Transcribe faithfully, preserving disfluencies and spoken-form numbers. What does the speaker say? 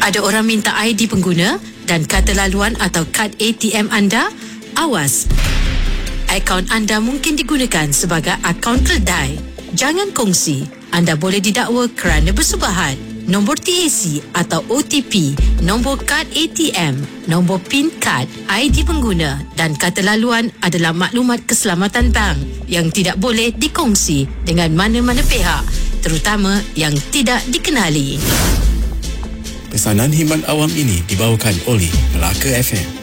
Ada orang minta I D pengguna dan kata laluan atau kad A T M anda? Awas! Akaun anda mungkin digunakan sebagai akaun keldai. Jangan kongsi. Anda boleh didakwa kerana bersubahat. Nombor T A C atau O T P, nombor kad A T M, nombor PIN kad, I D pengguna dan kata laluan adalah maklumat keselamatan bank yang tidak boleh dikongsi dengan mana-mana pihak, terutama yang tidak dikenali. Pesanan himan awam ini dibawakan oleh Melaka F M.